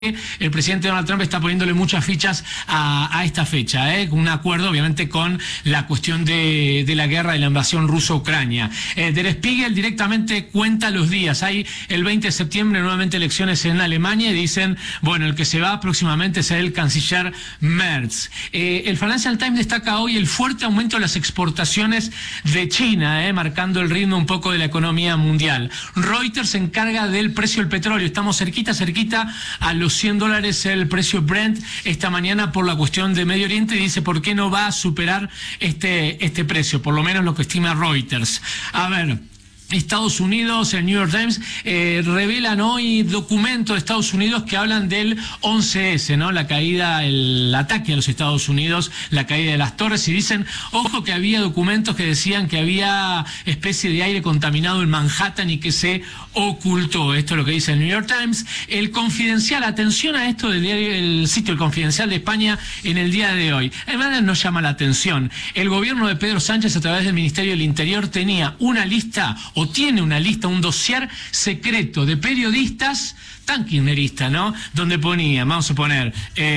el presidente Donald Trump está poniéndole muchas fichas a esta fecha, un acuerdo obviamente con la cuestión de la guerra, de la invasión ruso-Ucrania. Der Spiegel directamente cuenta los días. Hay el 20 de septiembre nuevamente elecciones en Alemania y dicen, bueno, el que se va próximamente será el canciller Merz. El Financial Times destaca hoy el fuerte aumento de las exportaciones de China, marcando el ritmo un poco de la economía mundial. Reuters se encarga del precio del petróleo. Estamos cerquita a los $100 el precio Brent esta mañana por la cuestión de Medio Oriente, y dice por qué no va a superar este precio, por lo menos lo que estima Reuters. A ver, Estados Unidos, el New York Times, revelan hoy documentos de Estados Unidos que hablan del 11S, ¿no? La caída, el ataque a los Estados Unidos, la caída de las torres, y dicen, ojo, que había documentos que decían que había especie de aire contaminado en Manhattan y que se ocultó. Esto es lo que dice el New York Times. El Confidencial, atención a esto del diario, el sitio El Confidencial de España en el día de hoy. Además nos llama la atención. El gobierno de Pedro Sánchez, a través del Ministerio del Interior, tenía una lista, o tiene una lista, un dossier secreto de periodistas tan kirchneristas, ¿no? Donde ponía, vamos a poner,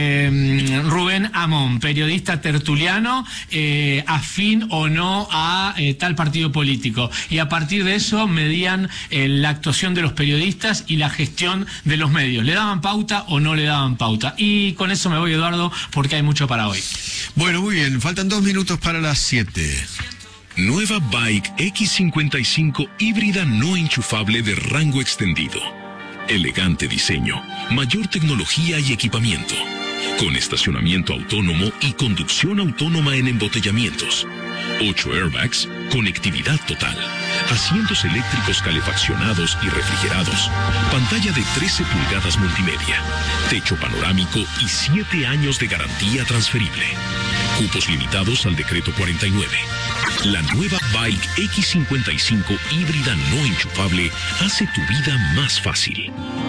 Rubén Amón, periodista tertuliano, afín o no a tal partido político. Y a partir de eso medían la actuación de los periodistas y la gestión de los medios. ¿Le daban pauta o no le daban pauta? Y con eso me voy, Eduardo, porque hay mucho para hoy. Bueno, muy bien, faltan 2 minutos para las 7. Nueva Bike X55 híbrida no enchufable de rango extendido. Elegante diseño, mayor tecnología y equipamiento. Con estacionamiento autónomo y conducción autónoma en embotellamientos. 8 airbags, conectividad total. Asientos eléctricos calefaccionados y refrigerados. Pantalla de 13 pulgadas multimedia. Techo panorámico y 7 años de garantía transferible. Cupos limitados al decreto 49. La nueva Bike X55 híbrida no enchufable hace tu vida más fácil.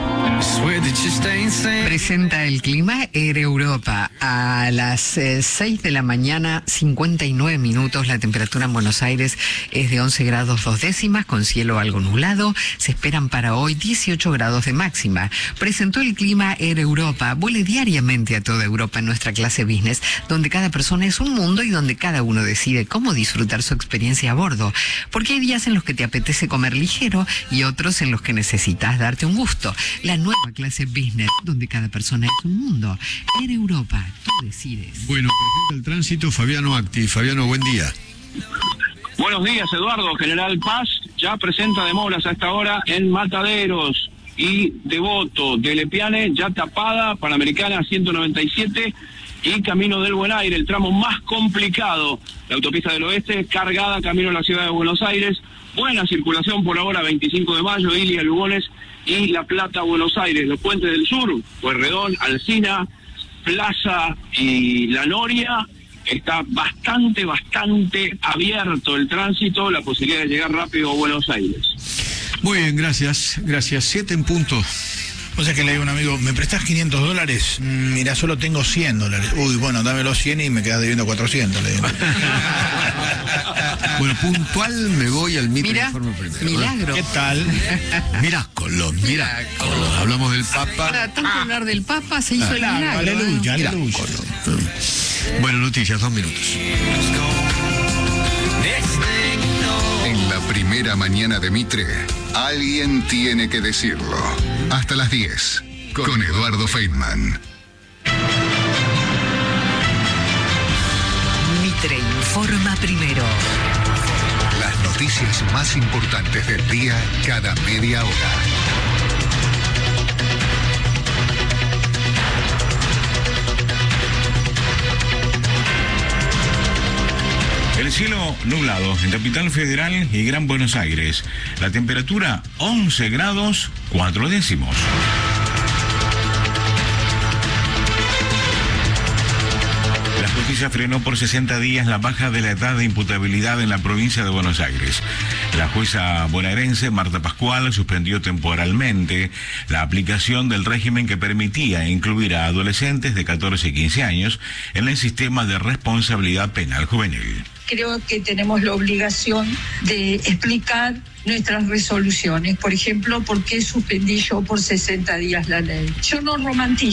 Presenta el clima Air Europa. A las 6 de la mañana, 59 minutos, la temperatura en Buenos Aires es de 11 grados 2 décimas, con cielo algo nublado. Se esperan para hoy 18 grados de máxima. Presentó el clima Air Europa. Vuele diariamente a toda Europa en nuestra clase business, donde cada persona es un mundo y donde cada uno decide cómo disfrutar su experiencia a bordo. Porque hay días en los que te apetece comer ligero y otros en los que necesitas darte un gusto. La nueva clase business, donde cada persona es un mundo. Air Europa, tú decides. Bueno, presenta el tránsito Fabiano Acti. Fabiano, buen día. Buenos días, Eduardo. General Paz ya presenta demoras a esta hora en Mataderos y Devoto. De Lepiane ya tapada, Panamericana 197 y Camino del Buen Aire, el tramo más complicado. La autopista del Oeste cargada, camino a la ciudad de Buenos Aires. Buena circulación por ahora, 25 de mayo, Ilia, Lugones y La Plata, Buenos Aires. Los puentes del sur, Pueyrredón, Alsina, Plaza y La Noria. Está bastante abierto el tránsito, la posibilidad de llegar rápido a Buenos Aires. Muy bien, gracias. 7 en punto. O sea que le digo a un amigo, ¿me prestás $500? Mira, solo tengo $100. Uy, bueno, dame los 100 y me quedas debiendo 400. Le digo. Bueno, puntual me voy al micro informe primero. Milagro. ¿Qué tal? Miracolo. Hablamos del Papa. Para tanto hablar del Papa se hizo el milagro. Aleluya. Bueno, noticias, 2 minutos. En la primera mañana de Mitre, alguien tiene que decirlo. Hasta las 10, con Eduardo Feynman. Mitre informa primero. Las noticias más importantes del día cada media hora. El cielo nublado en Capital Federal y Gran Buenos Aires. La temperatura 11 grados 4 décimos. Las justicia frenó por 60 días la baja de la edad de imputabilidad en la provincia de Buenos Aires. La jueza bonaerense Marta Pascual suspendió temporalmente la aplicación del régimen que permitía incluir a adolescentes de 14 y 15 años en el sistema de responsabilidad penal juvenil. Creo que tenemos la obligación de explicar nuestras resoluciones. Por ejemplo, ¿por qué suspendí yo por 60 días la ley? Yo no romantizo.